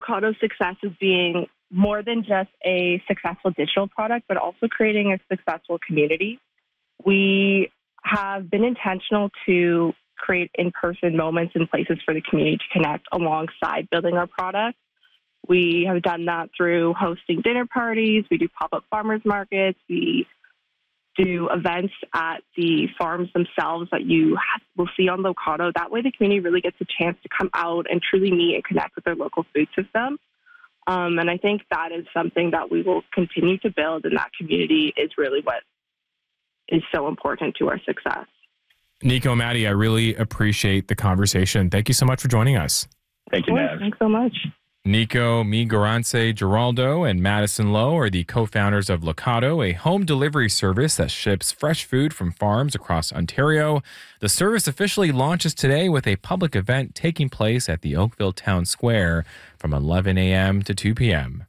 Locado's success is being more than just a successful digital product, but also creating a successful community. We have been intentional to create in-person moments and places for the community to connect alongside building our product. We have done that through hosting dinner parties. We do pop-up farmers markets. We do events at the farms themselves that you will see on Locado. That way the community really gets a chance to come out and truly meet and connect with their local food system. And I think that is something that we will continue to build, and that community is really what is so important to our success. Nico, Maddie, I really appreciate the conversation. Thank you so much for joining us. Thank you, Nav. Thanks so much. Nico Migorance Giraldo and Madison Lowe are the co-founders of Locado, a home delivery service that ships fresh food from farms across Ontario. The service officially launches today with a public event taking place at the Oakville Town Square from 11 a.m. to 2 p.m.